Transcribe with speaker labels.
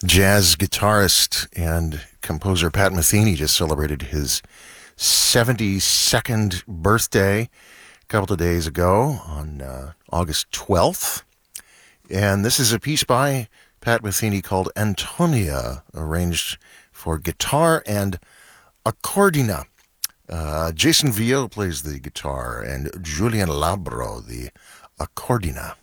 Speaker 1: Jazz guitarist and composer Pat Metheny just celebrated his 72nd birthday a couple of days ago on August 12th. And this is a piece by Pat Metheny called Antonia, arranged for guitar and accordina. Jason Vio plays the guitar and Julian Labro the accordina.